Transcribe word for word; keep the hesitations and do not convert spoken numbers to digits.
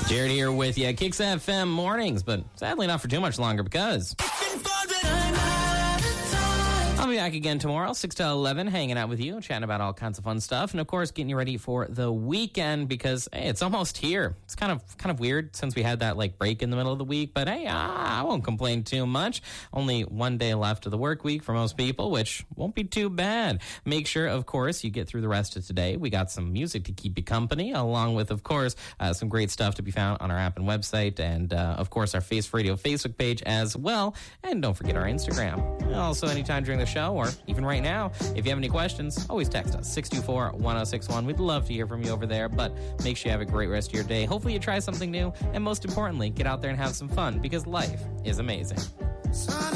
Jared here with you. Kicks F M mornings, but sadly not for too much longer because I'll be back again tomorrow, six to eleven, hanging out with you, chatting about all kinds of fun stuff, and of course, getting you ready for the weekend because, hey, it's almost here. It's kind of kind of weird since we had that like break in the middle of the week, but hey, I won't complain too much. Only one day left of the work week for most people, which won't be too bad. Make sure, of course, you get through the rest of today. We got some music to keep you company, along with, of course, uh, some great stuff to be found on our app and website, and uh, of course, our Face Radio Facebook page as well. And don't forget our Instagram. Also, anytime during the show, or even right now, if you have any questions, always text us, six two four, one oh six one. We'd love to hear from you over there, but make sure you have a great rest of your day. Hopefully you try something new, and most importantly, get out there and have some fun, because life is amazing.